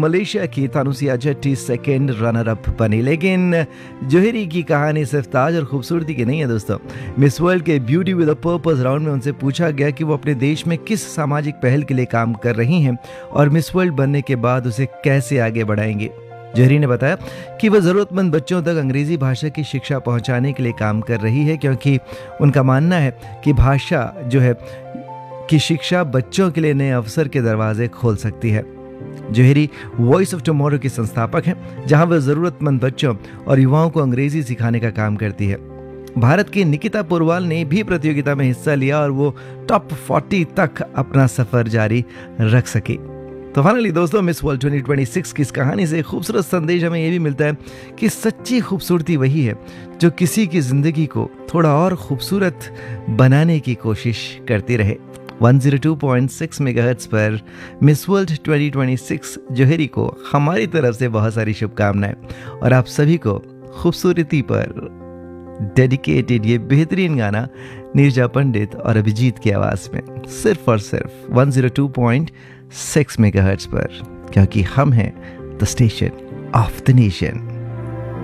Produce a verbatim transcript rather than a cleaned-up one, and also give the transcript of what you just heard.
Malaysia की तानुसिया Jatti second runner up बनी, लेकिन जोहरी की कहानी सिर्फ ताज और खूबसूरती की नहीं है दोस्तों। मिस वर्ल्ड के beauty with a purpose round में उनसे पूछा गया कि वो अपने देश में किस सामाजिक पहल के लिए काम कर रही हैं और मिस वर्ल्ड बनने के बाद उसे कैसे आगे बढ़ाएंगे। जोहरी ने बताया कि वह ज़रूरतमंद बच्चों तक अंग्रेजी भाषा की शिक्षा पहुंचाने के लिए काम कर रही है, क्योंकि उनका मानना है कि भाषा जो है कि शिक्षा बच्चों के लिए नए अवसर के दरवाजे खोल सकती है। जोहरी वॉइस ऑफ टुमारो की संस्थापक हैं, जहां वह ज़रूरतमंद बच्चों और युवाओं को अंग्रेजी सिखाने का काम करती है। भारत की निकिता पुरवाल ने भी प्रतियोगिता में हिस्सा लिया और वो टॉप चालीस तक अपना सफर जारी रख सकी। तो फाइनली दोस्तों, miss world twenty twenty six की इस कहानी से एक खूबसूरत संदेश हमें यह भी मिलता है कि सच्ची खूबसूरती वही है जो किसी की जिंदगी को थोड़ा और खूबसूरत बनाने की कोशिश करती रहे। One zero two point six megahertz पर miss world twenty twenty six जोहरी को हमारी तरफ से बहुत सारी शुभकामनाएं, और आप सभी को खूबसूरती पर डेडिकेटेड ये बेहतरीन गाना नीरजा पंडित और अभिजीत की आवाज़ में सिर्फ और सिर्फ one zero two point six megahertz पर, क्योंकि हम हैं the station of the nation.